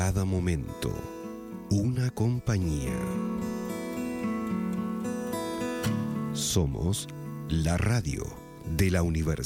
cada momento, una compañía. Somos la radio de la Universidad